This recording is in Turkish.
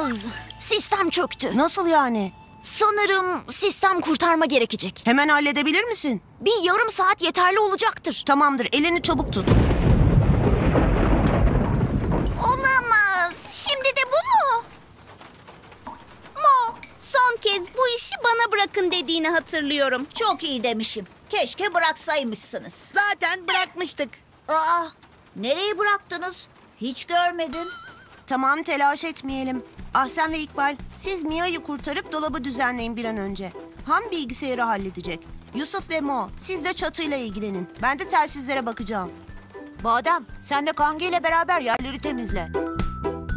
Olamaz. Sistem çöktü. Nasıl yani? Sanırım sistem kurtarma gerekecek. Hemen halledebilir misin? Bir yarım saat yeterli olacaktır. Tamamdır, elini çabuk tut. Olamaz. Şimdi de bu mu? Mo, son kez bu işi bana bırakın dediğini hatırlıyorum. Çok iyi demişim. Keşke bıraksaymışsınız. Zaten bırakmıştık. Aa, nereyi bıraktınız? Hiç görmedim. Tamam, telaş etmeyelim. Ahsen ve İkbal, siz Mia'yı kurtarıp dolabı düzenleyin bir an önce. Han bilgisayarı halledecek. Yusuf ve Mo, siz de çatıyla ilgilenin. Ben de telsizlere bakacağım. Badem, sen de Kangi ile beraber yerleri temizle.